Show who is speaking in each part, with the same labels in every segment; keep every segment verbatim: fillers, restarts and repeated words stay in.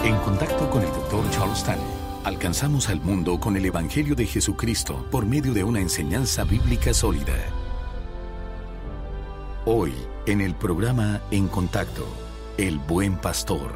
Speaker 1: En contacto con el doctor Charles Stanley, alcanzamos al mundo con el Evangelio de Jesucristo por medio de una enseñanza bíblica sólida. Hoy, en el programa En Contacto, El Buen Pastor.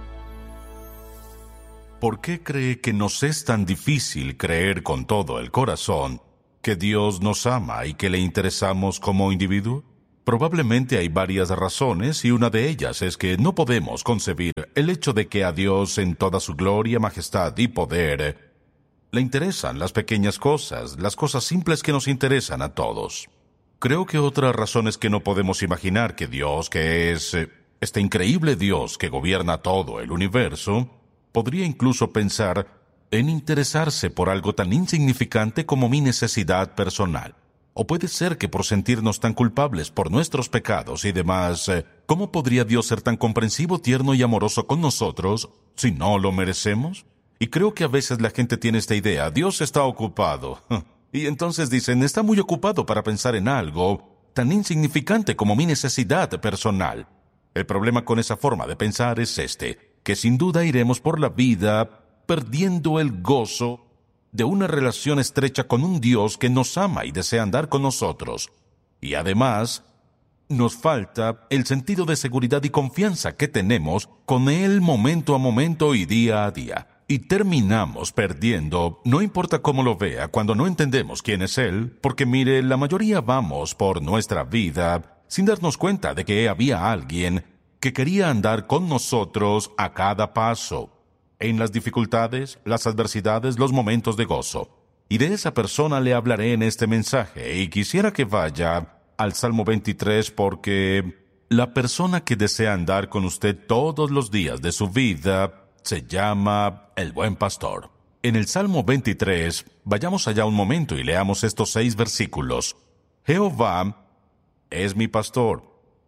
Speaker 2: ¿Por qué cree que nos es tan difícil creer con todo el corazón que Dios nos ama y que le interesamos como individuo? Probablemente hay varias razones y una de ellas es que no podemos concebir el hecho de que a Dios en toda su gloria, majestad y poder le interesan las pequeñas cosas, las cosas simples que nos interesan a todos. Creo que otra razón es que no podemos imaginar que Dios, que es eh, este increíble Dios que gobierna todo el universo, podría incluso pensar en interesarse por algo tan insignificante como mi necesidad personal. O puede ser que por sentirnos tan culpables por nuestros pecados y demás, eh, ¿cómo podría Dios ser tan comprensivo, tierno y amoroso con nosotros si no lo merecemos? Y creo que a veces la gente tiene esta idea: Dios está ocupado. Y entonces dicen, está muy ocupado para pensar en algo tan insignificante como mi necesidad personal. El problema con esa forma de pensar es este, que sin duda iremos por la vida perdiendo el gozo de una relación estrecha con un Dios que nos ama y desea andar con nosotros. Y además, nos falta el sentido de seguridad y confianza que tenemos con Él momento a momento y día a día. Y terminamos perdiendo, no importa cómo lo vea, cuando no entendemos quién es Él, porque mire, la mayoría vamos por nuestra vida sin darnos cuenta de que había alguien que quería andar con nosotros a cada paso, en las dificultades, las adversidades, los momentos de gozo. Y de esa persona le hablaré en este mensaje, y quisiera que vaya al Salmo veintitrés, porque la persona que desea andar con usted todos los días de su vida se llama el Buen Pastor. En el Salmo veintitrés, vayamos allá un momento y leamos estos seis versículos. Jehová es mi pastor,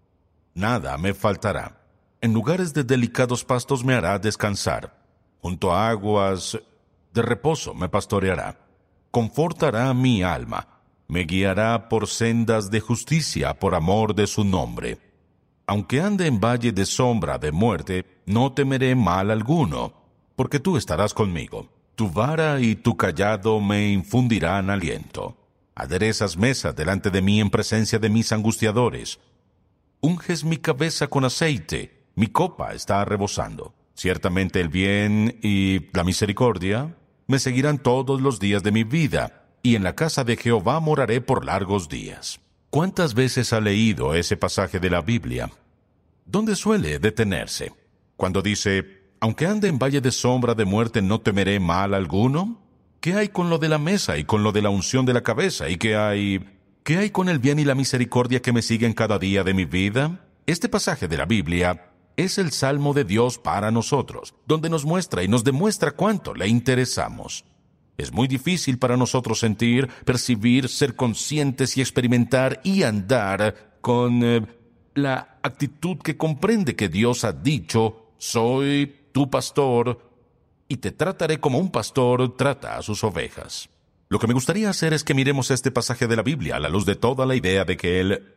Speaker 2: nada me faltará. En lugares de delicados pastos me hará descansar. Junto a aguas de reposo me pastoreará. Confortará mi alma. Me guiará por sendas de justicia por amor de su nombre. Aunque ande en valle de sombra de muerte, no temeré mal alguno, porque tú estarás conmigo. Tu vara y tu cayado me infundirán aliento. Aderezas mesa delante de mí en presencia de mis angustiadores. Unges mi cabeza con aceite, mi copa está rebosando. Ciertamente el bien y la misericordia me seguirán todos los días de mi vida, y en la casa de Jehová moraré por largos días. ¿Cuántas veces ha leído ese pasaje de la Biblia? ¿Dónde suele detenerse? Cuando dice, aunque ande en valle de sombra de muerte, no temeré mal alguno. ¿Qué hay con lo de la mesa y con lo de la unción de la cabeza? ¿Y qué hay, qué hay con el bien y la misericordia que me siguen cada día de mi vida? Este pasaje de la Biblia es el Salmo de Dios para nosotros, donde nos muestra y nos demuestra cuánto le interesamos. Es muy difícil para nosotros sentir, percibir, ser conscientes y experimentar y andar con eh, la actitud que comprende que Dios ha dicho, soy tu pastor y te trataré como un pastor trata a sus ovejas. Lo que me gustaría hacer es que miremos este pasaje de la Biblia a la luz de toda la idea de que Él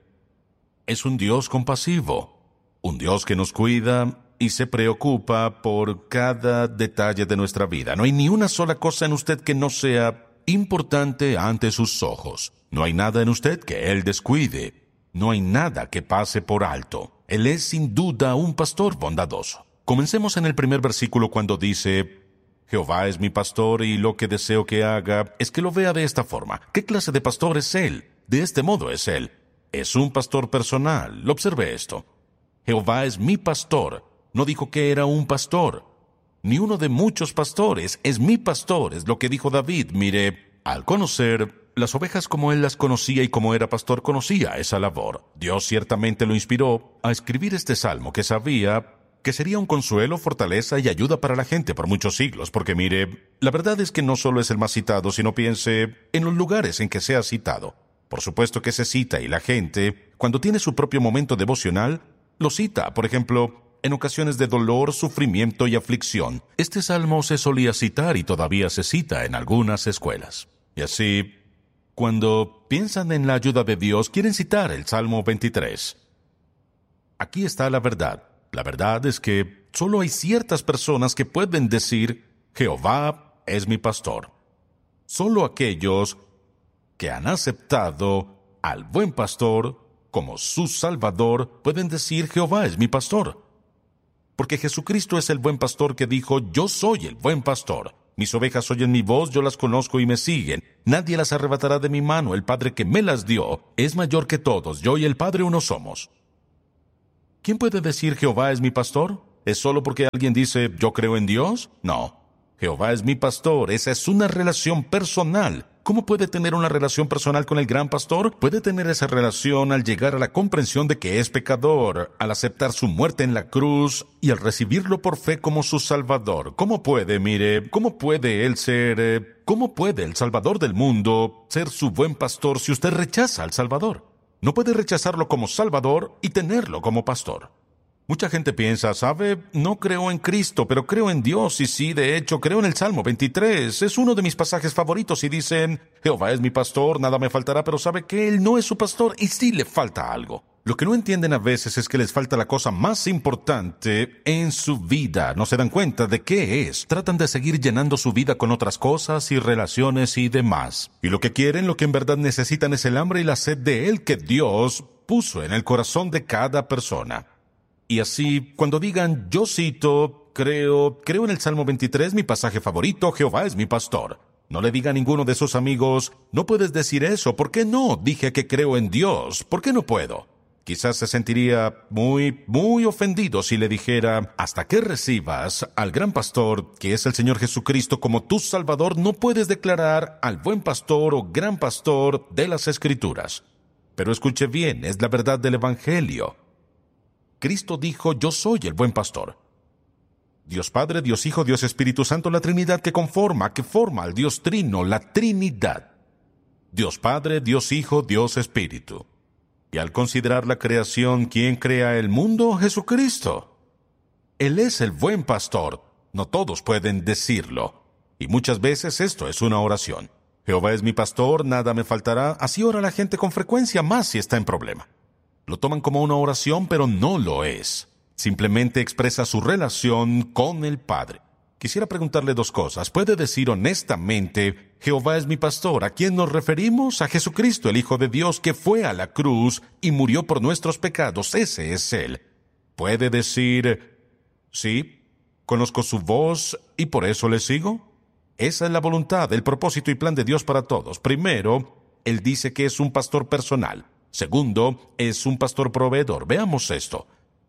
Speaker 2: es un Dios compasivo, un Dios que nos cuida y se preocupa por cada detalle de nuestra vida. No hay ni una sola cosa en usted que no sea importante ante sus ojos. No hay nada en usted que Él descuide. No hay nada que pase por alto. Él es sin duda un pastor bondadoso. Comencemos en el primer versículo cuando dice, Jehová es mi pastor y lo que deseo que haga es que lo vea de esta forma. ¿Qué clase de pastor es Él? De este modo es Él. Es un pastor personal. Observe esto. Jehová es mi pastor. No dijo que era un pastor, ni uno de muchos pastores. Es mi pastor, es lo que dijo David. Mire, al conocer las ovejas como él las conocía y como era pastor, conocía esa labor. Dios ciertamente lo inspiró a escribir este salmo que sabía que sería un consuelo, fortaleza y ayuda para la gente por muchos siglos, porque mire, la verdad es que no solo es el más citado, sino piense en los lugares en que sea citado. Por supuesto que se cita y la gente, cuando tiene su propio momento devocional, lo cita, por ejemplo, en ocasiones de dolor, sufrimiento y aflicción. Este salmo se solía citar y todavía se cita en algunas escuelas. Y así, cuando piensan en la ayuda de Dios, quieren citar el Salmo veintitrés. Aquí está la verdad. La verdad es que solo hay ciertas personas que pueden decir, Jehová es mi pastor. Solo aquellos que han aceptado al buen pastor como su Salvador pueden decir, Jehová es mi pastor. Porque Jesucristo es el buen pastor que dijo, yo soy el buen pastor. Mis ovejas oyen mi voz, yo las conozco y me siguen. Nadie las arrebatará de mi mano. El Padre que me las dio es mayor que todos. Yo y el Padre uno somos. ¿Quién puede decir Jehová es mi pastor? ¿Es solo porque alguien dice, yo creo en Dios? No. Jehová es mi pastor. Esa es una relación personal. ¿Cómo puede tener una relación personal con el gran pastor? Puede tener esa relación al llegar a la comprensión de que es pecador, al aceptar su muerte en la cruz y al recibirlo por fe como su Salvador. ¿Cómo puede, mire, cómo puede él ser, eh, cómo puede el Salvador del mundo ser su buen pastor si usted rechaza al Salvador? No puede rechazarlo como Salvador y tenerlo como pastor. Mucha gente piensa, ¿sabe? No creo en Cristo, pero creo en Dios. Y sí, de hecho, creo en el Salmo veintitrés. Es uno de mis pasajes favoritos y dicen, Jehová es mi pastor, nada me faltará, pero sabe que Él no es su pastor y sí le falta algo. Lo que no entienden a veces es que les falta la cosa más importante en su vida. No se dan cuenta de qué es. Tratan de seguir llenando su vida con otras cosas y relaciones y demás. Y lo que quieren, lo que en verdad necesitan es el hambre y la sed de Él que Dios puso en el corazón de cada persona. Y así, cuando digan, yo cito, creo, creo en el Salmo veintitrés, mi pasaje favorito, Jehová es mi pastor. No le diga a ninguno de sus amigos, no puedes decir eso, ¿por qué no? Dije que creo en Dios, ¿por qué no puedo? Quizás se sentiría muy, muy ofendido si le dijera, hasta que recibas al gran pastor, que es el Señor Jesucristo, como tu Salvador, no puedes declarar al buen pastor o gran pastor de las Escrituras. Pero escuche bien, es la verdad del Evangelio. Cristo dijo, yo soy el buen pastor. Dios Padre, Dios Hijo, Dios Espíritu Santo, la Trinidad que conforma, que forma al Dios Trino, la Trinidad. Dios Padre, Dios Hijo, Dios Espíritu. Y al considerar la creación, ¿quién crea el mundo? Jesucristo. Él es el buen pastor. No todos pueden decirlo. Y muchas veces esto es una oración. Jehová es mi pastor, nada me faltará. Así ora la gente con frecuencia, más si está en problema. Lo toman como una oración, pero no lo es. Simplemente expresa su relación con el Padre. Quisiera preguntarle dos cosas. ¿Puede decir honestamente, Jehová es mi pastor? ¿A quién nos referimos? A Jesucristo, el Hijo de Dios, que fue a la cruz y murió por nuestros pecados. Ese es Él. ¿Puede decir, sí, conozco su voz y por eso le sigo? Esa es la voluntad, el propósito y plan de Dios para todos. Primero, Él dice que es un pastor personal. Segundo, es un pastor proveedor. Veamos esto.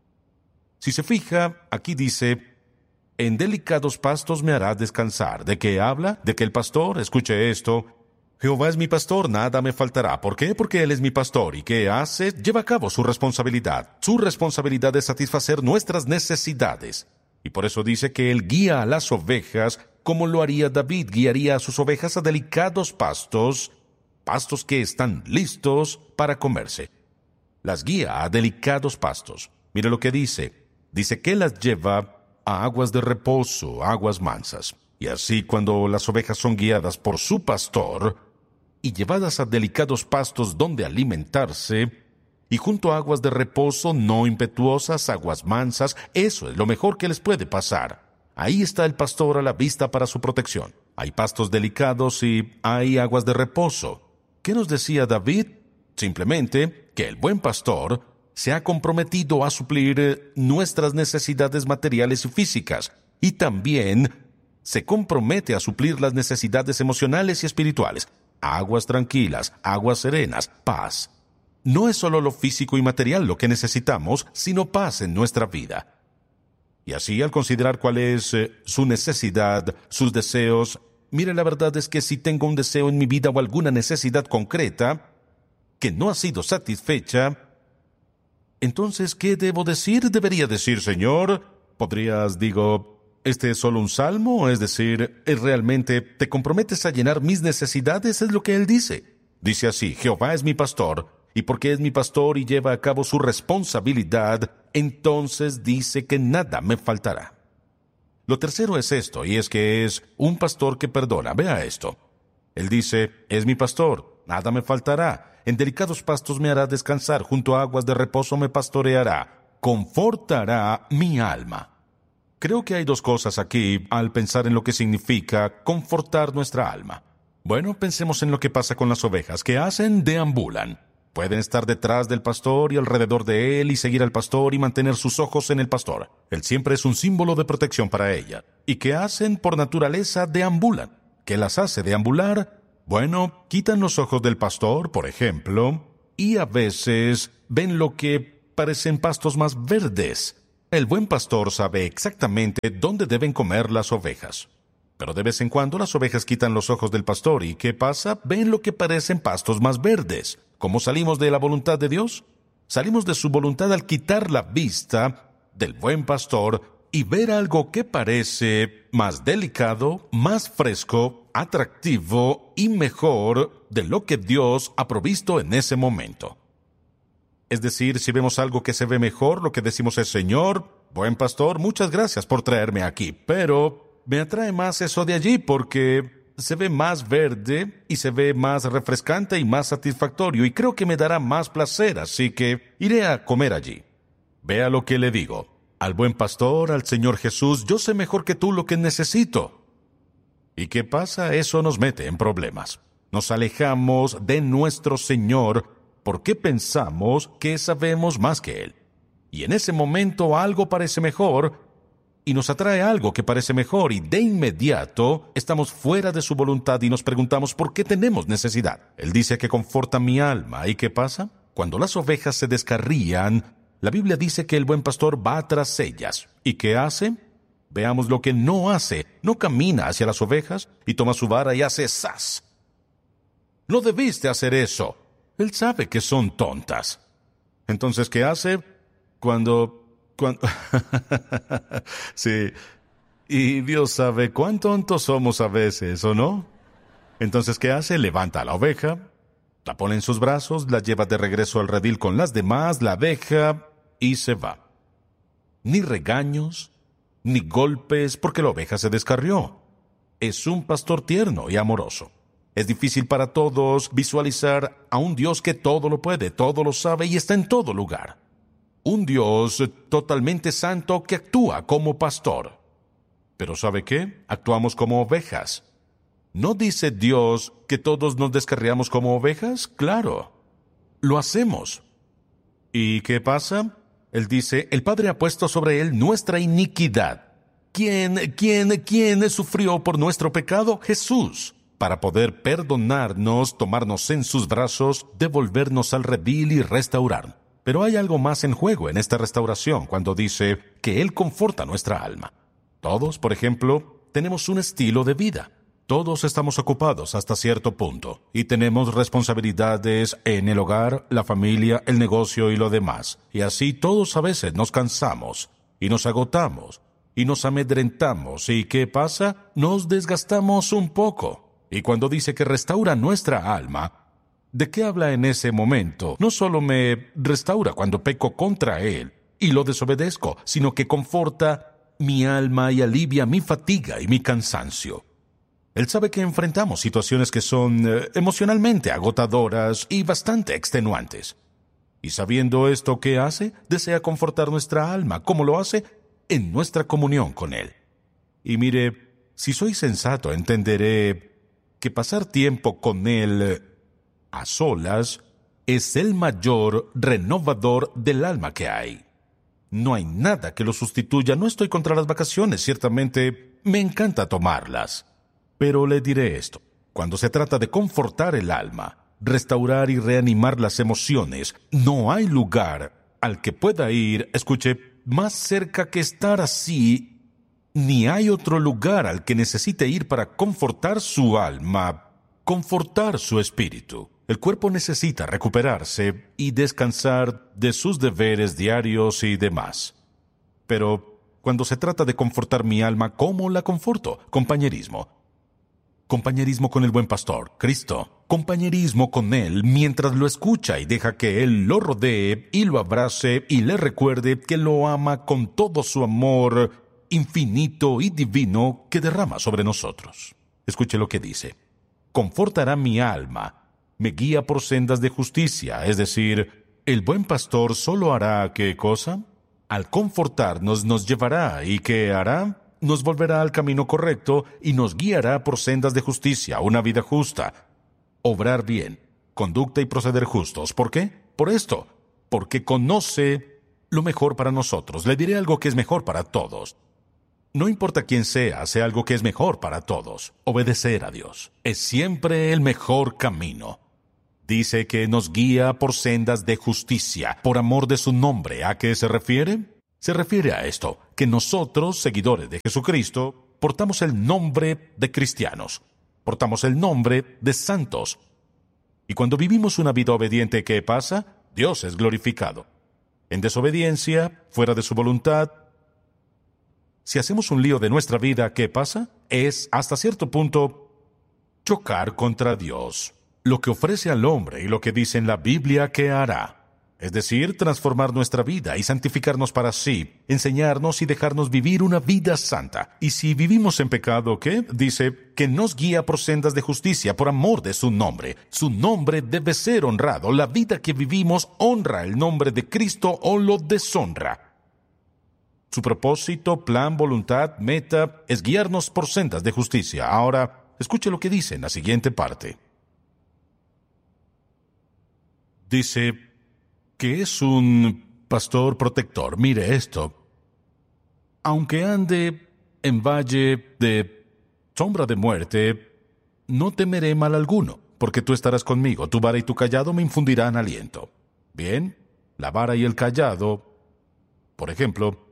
Speaker 2: Si se fija, aquí dice, en delicados pastos me hará descansar. ¿De qué habla? De que el pastor, escuche esto, Jehová es mi pastor, nada me faltará. ¿Por qué? Porque Él es mi pastor. ¿Y qué hace? Lleva a cabo su responsabilidad. Su responsabilidad es satisfacer nuestras necesidades. Y por eso dice que Él guía a las ovejas como lo haría David. Guiaría a sus ovejas a delicados pastos, pastos que están listos para comerse. Las guía a delicados pastos. Mire lo que dice. Dice que las lleva a aguas de reposo, aguas mansas. Y así cuando las ovejas son guiadas por su pastor y llevadas a delicados pastos donde alimentarse, y junto a aguas de reposo no impetuosas, aguas mansas, eso es lo mejor que les puede pasar. Ahí está el pastor a la vista para su protección. Hay pastos delicados y hay aguas de reposo. ¿Qué nos decía David? Simplemente que el buen pastor se ha comprometido a suplir nuestras necesidades materiales y físicas, y también se compromete a suplir las necesidades emocionales y espirituales. Aguas tranquilas, aguas serenas, paz. No es solo lo físico y material lo que necesitamos, sino paz en nuestra vida. Y así, al considerar cuál es eh, su necesidad, sus deseos, mire, la verdad es que si tengo un deseo en mi vida o alguna necesidad concreta que no ha sido satisfecha, entonces, ¿qué debo decir? Debería decir, Señor, podrías, digo, ¿este es solo un salmo? Es decir, ¿realmente te comprometes a llenar mis necesidades? Es lo que Él dice. Dice así, Jehová es mi pastor, y porque es mi pastor y lleva a cabo su responsabilidad, entonces dice que nada me faltará. Lo tercero es esto, y es que es un pastor que perdona. Vea esto. Él dice, es mi pastor, nada me faltará. En delicados pastos me hará descansar, junto a aguas de reposo me pastoreará, confortará mi alma. Creo que hay dos cosas aquí al pensar en lo que significa confortar nuestra alma. Bueno, pensemos en lo que pasa con las ovejas. ¿Qué hacen? Deambulan. Pueden estar detrás del pastor y alrededor de él y seguir al pastor y mantener sus ojos en el pastor. Él siempre es un símbolo de protección para ella. ¿Y qué hacen? Por naturaleza, deambulan. ¿Qué las hace deambular? Bueno, quitan los ojos del pastor, por ejemplo, y a veces ven lo que parecen pastos más verdes. El buen pastor sabe exactamente dónde deben comer las ovejas. Pero de vez en cuando las ovejas quitan los ojos del pastor y ¿qué pasa? Ven lo que parecen pastos más verdes. ¿Cómo salimos de la voluntad de Dios? Salimos de su voluntad al quitar la vista del buen pastor y ver algo que parece más delicado, más fresco, atractivo y mejor de lo que Dios ha provisto en ese momento. Es decir, si vemos algo que se ve mejor, lo que decimos es: Señor, buen pastor, muchas gracias por traerme aquí, pero me atrae más eso de allí porque se ve más verde y se ve más refrescante y más satisfactorio y creo que me dará más placer, así que iré a comer allí. Vea lo que le digo. Al buen pastor, al Señor Jesús, yo sé mejor que tú lo que necesito. ¿Y qué pasa? Eso nos mete en problemas. Nos alejamos de nuestro Señor porque pensamos que sabemos más que Él. Y en ese momento algo parece mejor y nos atrae algo que parece mejor y de inmediato estamos fuera de su voluntad y nos preguntamos por qué tenemos necesidad. Él dice que conforta mi alma. ¿Y qué pasa? Cuando las ovejas se descarrían, la Biblia dice que el buen pastor va tras ellas. ¿Y qué hace? Veamos lo que no hace. No camina hacia las ovejas y toma su vara y hace ¡zas! No debiste hacer eso. Él sabe que son tontas. Entonces, ¿qué hace? Cuando... cuando... sí. Y Dios sabe cuán tontos somos a veces, ¿o no? Entonces, ¿qué hace? Levanta a la oveja, la pone en sus brazos, la lleva de regreso al redil con las demás, la deja y se va. Ni regaños, ni golpes, porque la oveja se descarrió. Es un pastor tierno y amoroso. Es difícil para todos visualizar a un Dios que todo lo puede, todo lo sabe y está en todo lugar. Un Dios totalmente santo que actúa como pastor. Pero ¿sabe qué? Actuamos como ovejas. ¿No dice Dios que todos nos descarriamos como ovejas? Claro, lo hacemos. ¿Y qué pasa? Él dice, el Padre ha puesto sobre él nuestra iniquidad. ¿Quién, quién, quién sufrió por nuestro pecado? Jesús. Para poder perdonarnos, tomarnos en sus brazos, devolvernos al redil y restaurar. Pero hay algo más en juego en esta restauración cuando dice que Él conforta nuestra alma. Todos, por ejemplo, tenemos un estilo de vida. Todos estamos ocupados hasta cierto punto y tenemos responsabilidades en el hogar, la familia, el negocio y lo demás. Y así todos a veces nos cansamos y nos agotamos y nos amedrentamos. ¿Y qué pasa? Nos desgastamos un poco. Y cuando dice que restaura nuestra alma, ¿de qué habla en ese momento? No solo me restaura cuando peco contra Él y lo desobedezco, sino que conforta mi alma y alivia mi fatiga y mi cansancio. Él sabe que enfrentamos situaciones que son eh, emocionalmente agotadoras y bastante extenuantes. Y sabiendo esto, ¿qué hace? Desea confortar nuestra alma. ¿Cómo lo hace? En nuestra comunión con Él. Y mire, si soy sensato, entenderé que pasar tiempo con Él a solas es el mayor renovador del alma que hay. No hay nada que lo sustituya. No estoy contra las vacaciones, ciertamente me encanta tomarlas. Pero le diré esto, cuando se trata de confortar el alma, restaurar y reanimar las emociones, no hay lugar al que pueda ir, escuche, más cerca que estar así, ni hay otro lugar al que necesite ir para confortar su alma, confortar su espíritu. El cuerpo necesita recuperarse y descansar de sus deberes diarios y demás. Pero cuando se trata de confortar mi alma, ¿cómo la conforto? Compañerismo. Compañerismo con el buen pastor, Cristo. Compañerismo con Él mientras lo escucha y deja que Él lo rodee y lo abrace y le recuerde que lo ama con todo su amor infinito y divino que derrama sobre nosotros. Escuche lo que dice. Confortará mi alma, me guía por sendas de justicia, es decir, el buen pastor solo hará ¿qué cosa? al confortarnos, nos llevará y ¿qué hará? Nos volverá al camino correcto y nos guiará por sendas de justicia, una vida justa, obrar bien, conducta y proceder justos. ¿Por qué? Por esto, porque conoce lo mejor para nosotros. Le diré algo que es mejor para todos. No importa quién sea, hace algo que es mejor para todos. Obedecer a Dios es siempre el mejor camino. Dice que nos guía por sendas de justicia, por amor de su nombre. ¿A qué se refiere? Se refiere a esto, que nosotros, seguidores de Jesucristo, portamos el nombre de cristianos, portamos el nombre de santos. Y cuando vivimos una vida obediente, ¿qué pasa? Dios es glorificado. En desobediencia, fuera de su voluntad, si hacemos un lío de nuestra vida, ¿qué pasa? Es, hasta cierto punto, chocar contra Dios. Lo que ofrece al hombre y lo que dice en la Biblia que hará. Es decir, transformar nuestra vida y santificarnos para sí, enseñarnos y dejarnos vivir una vida santa. Y si vivimos en pecado, ¿qué? Dice que nos guía por sendas de justicia, por amor de su nombre. Su nombre debe ser honrado. La vida que vivimos honra el nombre de Cristo o lo deshonra. Su propósito, plan, voluntad, meta es guiarnos por sendas de justicia. Ahora, escuche lo que dice en la siguiente parte. Dice que es un pastor protector. Mire esto. Aunque ande en valle de sombra de muerte, no temeré mal alguno, porque tú estarás conmigo. Tu vara y tu callado me infundirán aliento. Bien, la vara y el callado. Por ejemplo,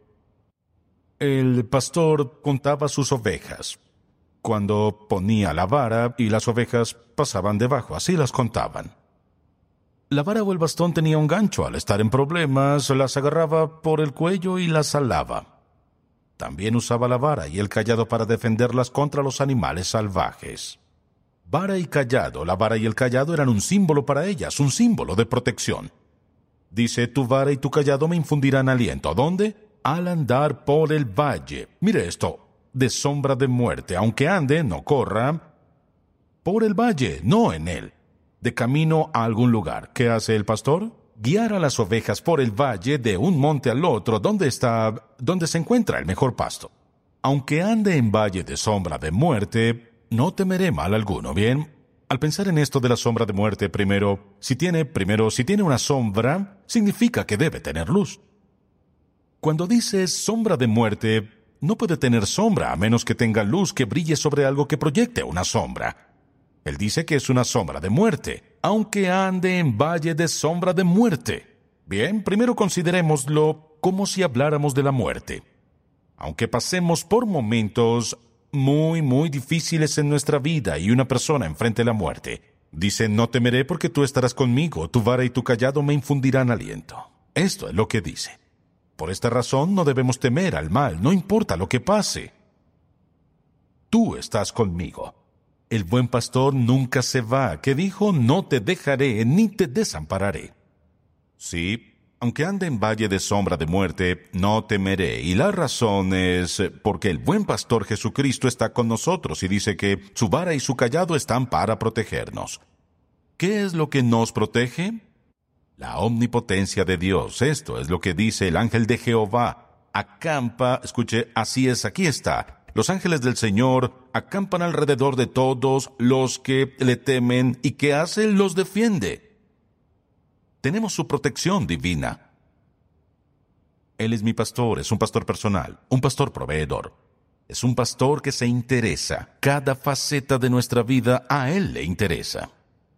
Speaker 2: el pastor contaba sus ovejas. Cuando ponía la vara y las ovejas pasaban debajo, así las contaban. La vara o el bastón tenía un gancho. Al estar en problemas, las agarraba por el cuello y las alaba. También usaba la vara y el callado para defenderlas contra los animales salvajes. Vara y callado. La vara y el callado eran un símbolo para ellas, un símbolo de protección. Dice, tu vara y tu callado me infundirán aliento. ¿Dónde? Al andar por el valle. Mire esto, de sombra de muerte. Aunque ande, no corra, por el valle, no en él. De camino a algún lugar. ¿Qué hace el pastor? Guiar a las ovejas por el valle de un monte al otro, donde está, donde se encuentra el mejor pasto. Aunque ande en valle de sombra de muerte, no temeré mal alguno. Bien, al pensar en esto de la sombra de muerte, primero, si tiene, primero, si tiene una sombra, significa que debe tener luz. Cuando dice sombra de muerte, no puede tener sombra a menos que tenga luz que brille sobre algo que proyecte una sombra. Él dice que es una sombra de muerte, aunque ande en valle de sombra de muerte. Bien, primero considerémoslo como si habláramos de la muerte. Aunque pasemos por momentos muy, muy difíciles en nuestra vida y una persona enfrente la muerte, dice, no temeré porque tú estarás conmigo, tu vara y tu callado me infundirán aliento. Esto es lo que dice. Por esta razón no debemos temer al mal, no importa lo que pase. Tú estás conmigo. El buen pastor nunca se va, que dijo, no te dejaré ni te desampararé. Sí, aunque ande en valle de sombra de muerte, no temeré. Y la razón es porque el buen pastor Jesucristo está con nosotros y dice que su vara y su callado están para protegernos. ¿Qué es lo que nos protege? La omnipotencia de Dios. Esto es lo que dice el ángel de Jehová. Acampa, escuche, así es, aquí está. Los ángeles del Señor acampan alrededor de todos los que le temen y que hace, los defiende. Tenemos su protección divina. Él es mi pastor, es un pastor personal, un pastor proveedor. Es un pastor que se interesa. Cada faceta de nuestra vida a Él le interesa.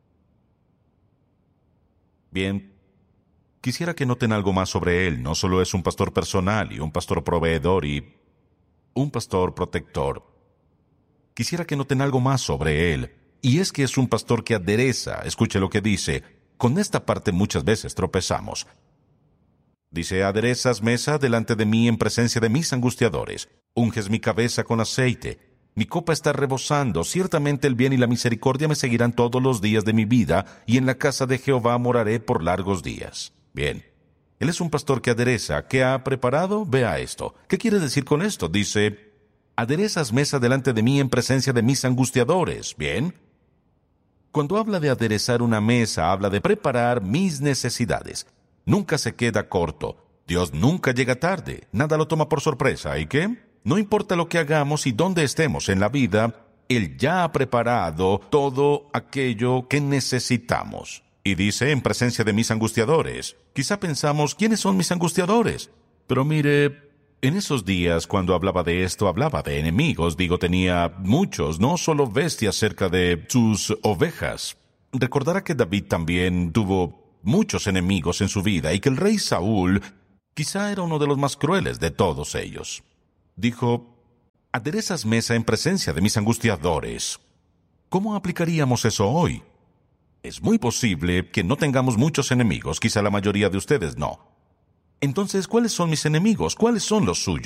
Speaker 2: Bien, quisiera que noten algo más sobre Él. No solo es un pastor personal y un pastor proveedor y un pastor protector. Quisiera que noten algo más sobre Él. Y es que es un pastor que adereza. Escuche lo que dice. Con esta parte muchas veces tropezamos. Dice, aderezas mesa delante de mí en presencia de mis angustiadores. Unges mi cabeza con aceite. Mi copa está rebosando. Ciertamente el bien y la misericordia me seguirán todos los días de mi vida, y en la casa de Jehová moraré por largos días. Bien. Él es un pastor que adereza. ¿Qué ha preparado? Vea esto. ¿Qué quiere decir con esto? Dice, aderezas mesa delante de mí en presencia de mis angustiadores. Bien. Cuando habla de aderezar una mesa, habla de preparar mis necesidades. Nunca se queda corto. Dios nunca llega tarde, nada lo toma por sorpresa, ¿y qué? No importa lo que hagamos y dónde estemos en la vida, Él ya ha preparado todo aquello que necesitamos. Y dice, en presencia de mis angustiadores. Quizá pensamos, ¿quiénes son mis angustiadores? Pero mire, en esos días, cuando hablaba de esto, hablaba de enemigos. Digo, tenía muchos, no solo bestias cerca de sus ovejas. Recordará que David también tuvo muchos enemigos en su vida y que el rey Saúl quizá era uno de los más crueles de todos ellos. Dijo, aderezas mesa en presencia de mis angustiadores. ¿Cómo aplicaríamos eso hoy? Es muy posible que no tengamos muchos enemigos, quizá la mayoría de ustedes no. Entonces, ¿cuáles son mis enemigos? ¿Cuáles son los suyos?